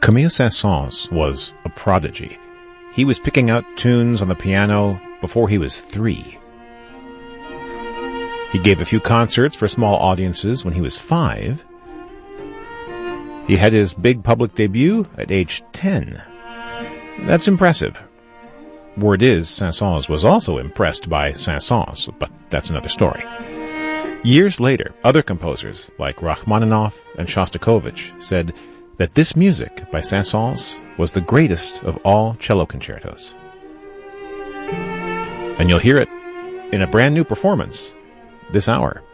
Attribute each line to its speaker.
Speaker 1: Camille Saint-Saëns was a prodigy. He was picking out tunes on the piano before he was 3. He gave a few concerts for small audiences when he was 5. He had his big public debut at age 10. That's impressive. Word is, Saint-Saëns was also impressed by Saint-Saëns, but that's another story. Years later, other composers like Rachmaninoff and Shostakovich said that this music by Saint-Saëns was the greatest of all cello concertos. And you'll hear it in a brand new performance this hour.